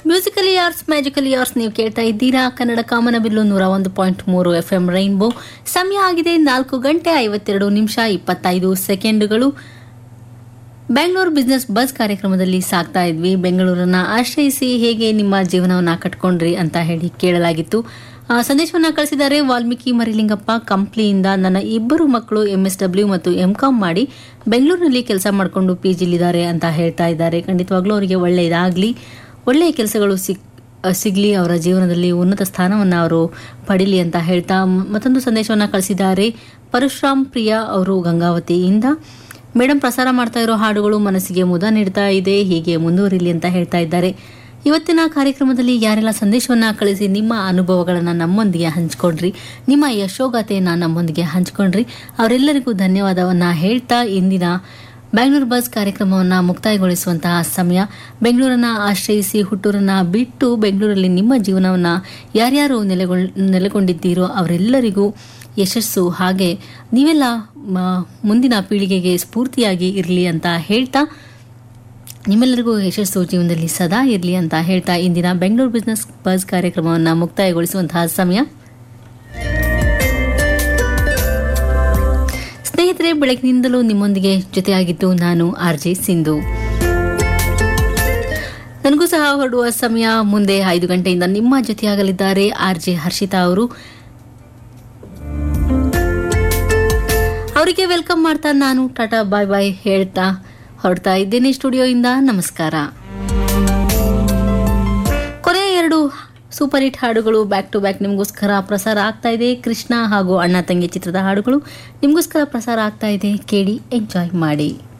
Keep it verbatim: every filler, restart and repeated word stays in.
Musically hours magically hours ನೀವು ಕೇಳ್ತಾ ಇದ್ದೀರಾ ಕನ್ನಡ ಕಾಮನಬಿಲ್ಲು ನೂರ ಒಂದು ಪಾಯಿಂಟ್ ಮೂರು ಎಫ್ ಎಂ ರೈನ್ಬೋ. ಸಮಯ ಆಗಿದೆ ನಾಲ್ಕು ಗಂಟೆ ಐವತ್ತೆರಡು ನಿಮಿಷ ಇಪ್ಪತ್ತೈದು ಸೆಕೆಂಡುಗಳು. ಬೆಂಗಳೂರು ಬಿಸ್ನೆಸ್ ಬಸ್ ಕಾರ್ಯಕ್ರಮದಲ್ಲಿ ಸಾಗ್ತಾ ಇದ್ವಿ. ಬೆಂಗಳೂರನ್ನ ಆಶ್ರಯಿಸಿ ಹೇಗೆ ನಿಮ್ಮ ಜೀವನವನ್ನ ಕಟ್ಕೊಂಡ್ರಿ ಅಂತ ಹೇಳಿ ಕೇಳಲಾಗಿತ್ತು. ಸಂದೇಶವನ್ನ ಕಳಿಸಿದ್ದಾರೆ ವಾಲ್ಮೀಕಿ ಮರಿಲಿಂಗಪ್ಪ ಕಂಪ್ಲಿಯಿಂದ. ನನ್ನ ಇಬ್ಬರು ಮಕ್ಕಳು ಎಂ ಎಸ್ ಡಬ್ಲ್ಯೂ ಮತ್ತು ಎಂ ಕಾಮ್ ಮಾಡಿ ಬೆಂಗಳೂರಿನಲ್ಲಿ ಕೆಲಸ ಮಾಡಿಕೊಂಡು ಪಿ ಜಿಲಿದ್ದಾರೆ ಅಂತ ಹೇಳ್ತಾ ಇದ್ದಾರೆ. ಖಂಡಿತವಾಗ್ಲೂ ಅವರಿಗೆ ಒಳ್ಳೆಯದಾಗಲಿ, ಒಳ್ಳೆಯ ಕೆಲಸಗಳು ಸಿಕ್ ಸಿಗಲಿ, ಅವರ ಜೀವನದಲ್ಲಿ ಉನ್ನತ ಸ್ಥಾನವನ್ನು ಅವರು ಪಡೀಲಿ ಅಂತ ಹೇಳ್ತಾ ಮತ್ತೊಂದು ಸಂದೇಶವನ್ನು ಕಳಿಸಿದ್ದಾರೆ ಪರಶುರಾಮ್ ಪ್ರಿಯಾ ಅವರು ಗಂಗಾವತಿಯಿಂದ. ಮೇಡಮ್, ಪ್ರಸಾರ ಮಾಡ್ತಾ ಇರೋ ಹಾಡುಗಳು ಮನಸ್ಸಿಗೆ ಮುದ ನೀಡ್ತಾ ಇದೆ, ಹೀಗೆ ಮುಂದುವರಿಲಿ ಅಂತ ಹೇಳ್ತಾ ಇದ್ದಾರೆ. ಇವತ್ತಿನ ಕಾರ್ಯಕ್ರಮದಲ್ಲಿ ಯಾರೆಲ್ಲ ಸಂದೇಶವನ್ನು ಕಳಿಸಿ ನಿಮ್ಮ ಅನುಭವಗಳನ್ನು ನಮ್ಮೊಂದಿಗೆ ಹಂಚ್ಕೊಂಡ್ರಿ, ನಿಮ್ಮ ಯಶೋಗಾಥೆಯನ್ನು ನಮ್ಮೊಂದಿಗೆ ಹಂಚ್ಕೊಂಡ್ರಿ, ಅವರೆಲ್ಲರಿಗೂ ಧನ್ಯವಾದವನ್ನು ಹೇಳ್ತಾ ಇಂದಿನ ಬೆಂಗಳೂರು ಬಸ್ ಕಾರ್ಯಕ್ರಮವನ್ನು ಮುಕ್ತಾಯಗೊಳಿಸುವಂತಹ ಸಮಯ. ಬೆಂಗಳೂರನ್ನ ಆಶ್ರಯಿಸಿ ಹುಟ್ಟೂರನ್ನ ಬಿಟ್ಟು ಬೆಂಗಳೂರಲ್ಲಿ ನಿಮ್ಮ ಜೀವನವನ್ನು ಯಾರ್ಯಾರು ನೆಲೆಗೊಳ್ ನೆಲೆಗೊಂಡಿದ್ದೀರೋ ಅವರೆಲ್ಲರಿಗೂ ಯಶಸ್ಸು, ಹಾಗೆ ನೀವೆಲ್ಲ ಮುಂದಿನ ಪೀಳಿಗೆಗೆ ಸ್ಫೂರ್ತಿಯಾಗಿ ಇರಲಿ ಅಂತ ಹೇಳ್ತಾ, ನಿಮ್ಮೆಲ್ಲರಿಗೂ ಯಶಸ್ಸು ಜೀವನದಲ್ಲಿ ಸದಾ ಇರಲಿ ಅಂತ ಹೇಳ್ತಾ ಇಂದಿನ ಬೆಂಗಳೂರು ಬಿಸ್ನೆಸ್ ಬಸ್ ಕಾರ್ಯಕ್ರಮವನ್ನು ಮುಕ್ತಾಯಗೊಳಿಸುವಂತಹ ಸಮಯ. ಸ್ನೇಹಿತರೆ, ಬೆಳಗಿನಿಂದಲೂ ನಿಮ್ಮೊಂದಿಗೆ ಜೊತೆಯಾಗಿದ್ದು ನಾನು ಆರ್ ಜೆ ಸಿಂಧು. ನನಗೂ ಸಹ ಹೊರಡುವ ಸಮಯ. ಮುಂದೆ ಐದು ಗಂಟೆಯಿಂದ ನಿಮ್ಮ ಜೊತೆಯಾಗಲಿದ್ದಾರೆ ಆರ್ ಜೆ ಹರ್ಷಿತಾ ಅವರು. ಅವರಿಗೆ ವೆಲ್ಕಮ್ ಮಾಡ್ತಾ ನಾನು ಟಾಟಾ ಬಾಯ್ ಬಾಯ್ ಹೇಳ್ತಾ ಹೊರಡ್ತಾ ಇದ್ದೇನೆ ಸ್ಟುಡಿಯೋಯಿಂದ. ನಮಸ್ಕಾರ. ಕೊನೆಯ ಎರಡು ಸೂಪರ್ ಹಿಟ್ ಹಾಡುಗಳು ಬ್ಯಾಕ್ ಟು ಬ್ಯಾಕ್ ನಿಮಗೋಸ್ಕರ ಪ್ರಸಾರ ಆಗ್ತಾ ಇದೆ. ಕೃಷ್ಣ ಹಾಗೂ ಅಣ್ಣ ತಂಗಿ ಚಿತ್ರದ ಹಾಡುಗಳು ನಿಮಗೋಸ್ಕರ ಪ್ರಸಾರ ಆಗ್ತಾ ಇದೆ. ಕೇಳಿ ಎಂಜಾಯ್ ಮಾಡಿ.